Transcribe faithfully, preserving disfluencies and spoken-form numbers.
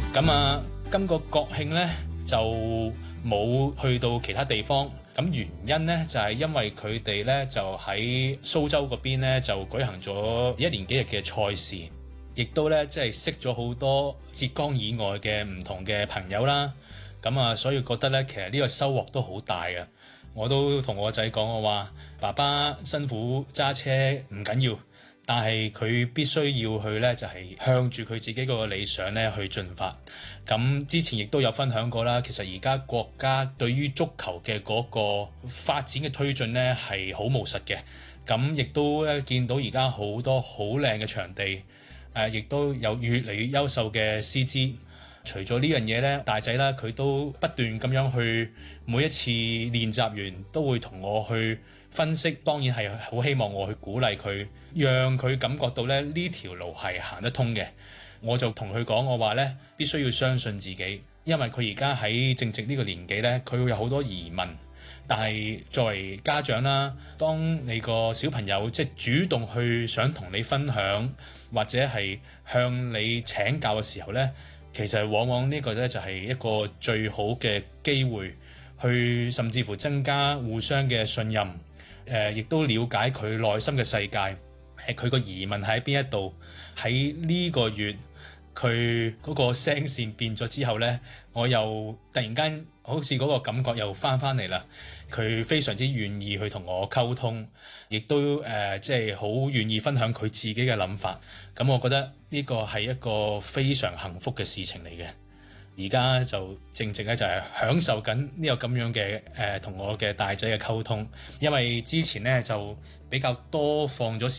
咁啊，今個國慶呢，就冇去到其他地方。咁原因呢，就係因為佢哋呢，就喺蘇州嗰邊呢，就舉行咗一連幾日嘅賽事，亦都呢，即係識咗好多浙江以外嘅唔同嘅朋友啦。咁啊，所以覺得呢，其實呢個收穫都好大嘅。我都同我仔講，我話爸爸辛苦揸車唔緊要，但係佢必須要去呢，就係向住佢自己個理想呢去進發。咁之前亦都有分享過啦，其實而家國家對於足球嘅嗰個發展嘅推進呢係好務實嘅。咁亦都咧見到而家好多好靚嘅場地，誒亦都有越嚟越優秀嘅師資。除咗呢樣嘢呢，大仔啦，佢都不斷咁樣去每一次練習完都會同我去分析，當然係好希望我去鼓勵佢，讓佢感覺到咧呢條路係行得通嘅。我就同佢講，我話呢必須要相信自己，因為佢而家喺正值呢個年紀呢，佢會有好多疑問。但係作為家長啦，當你個小朋友即係主動去想同你分享，或者係向你請教嘅時候呢，其實往往呢個呢就係一個最好嘅機會，去甚至乎增加互相嘅信任，誒、呃，亦都了解佢內心嘅世界，係佢個疑問喺邊一度。喺呢個月佢嗰個聲線變咗之後呢，我又突然間好似嗰個感覺又翻返嚟啦。佢非常之願意去同我溝通，亦都誒即係好願意分享佢自己嘅諗法。咁我覺得呢個係一個非常幸福嘅事情嚟嘅。而家就正正咧就係享受緊呢個咁樣嘅誒同我嘅大仔嘅溝通，因為之前呢就比較多放咗時